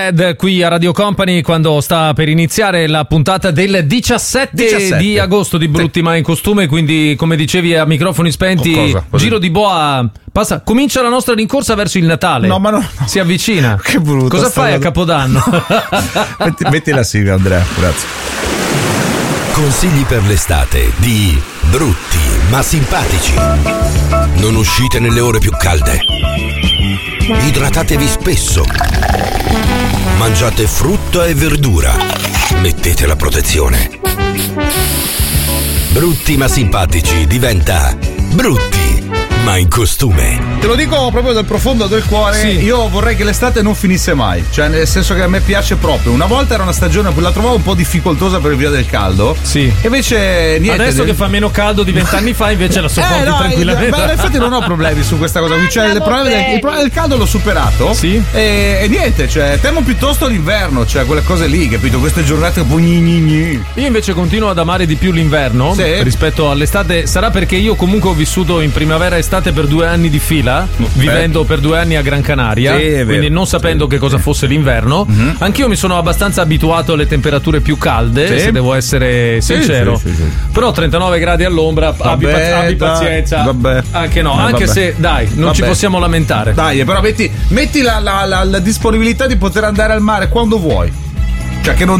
Qui a Radio Company quando sta per iniziare la puntata del 17 di agosto di Brutti ma in costume, quindi come dicevi a microfoni spenti, giro di boa, comincia la nostra rincorsa verso il Natale. No. Si avvicina. Che brutto. Cosa fai a Capodanno? metti la sigla, Andrea, grazie. Consigli per l'estate di Brutti ma simpatici. Non uscite nelle ore più calde. Idratatevi spesso. Mangiate frutta e verdura. Mettete la protezione. Brutti ma simpatici diventa Brutti ma in costume. Te lo dico proprio dal profondo del cuore, sì. Io vorrei che l'estate non finisse mai, cioè nel senso che a me piace proprio. Una volta era una stagione, la trovavo un po' difficoltosa per via del caldo. Sì. E invece niente. Adesso che fa meno caldo di 20 anni fa invece la sopporti tranquillamente. Beh, infatti non ho problemi su questa cosa qui, cioè il problema del caldo l'ho superato. Sì. E niente, cioè temo piuttosto l'inverno, cioè quelle cose lì, capito? Queste giornate un po' Io invece continuo ad amare di più l'inverno, sì, rispetto all'estate. Sarà perché io comunque ho vissuto in primavera e estate per 2 anni di fila, vivendo per 2 anni a Gran Canaria, sì, quindi non sapendo che cosa fosse l'inverno. Anch'io mi sono abbastanza abituato alle temperature più calde, se devo essere sincero. Sì. Però 39 gradi all'ombra, abbi pazienza. Vabbè. Anche no, anche se dai, non ci possiamo lamentare. Dai, però metti la disponibilità di poter andare al mare quando vuoi. Cioè che non